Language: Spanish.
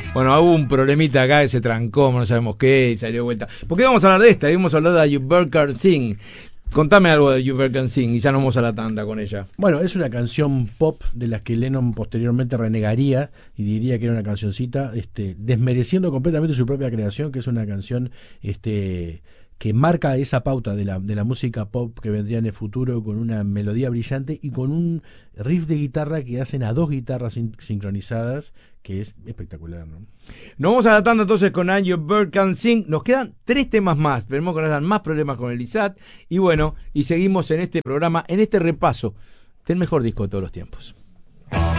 Bueno, hubo un problemita acá que se trancó, no sabemos qué, y salió de vuelta. ¿Por qué vamos a hablar de esta? Vamos a hablar de You Bird Can Sing. Contame algo de You Bird Can Sing y ya nos vamos a la tanda con ella. Bueno, es una canción pop de las que Lennon posteriormente renegaría y diría que era una cancioncita, desmereciendo completamente su propia creación, que es una canción que marca esa pauta de la música pop que vendría en el futuro, con una melodía brillante y con un riff de guitarra que hacen a dos guitarras sincronizadas, que es espectacular, ¿no? Nos vamos a la tanda entonces con You Bird Can Sing. Nos quedan 3 temas más. Esperemos que no hayan más problemas con el ISAT. Y bueno, y seguimos en este programa, en este repaso del mejor disco de todos los tiempos.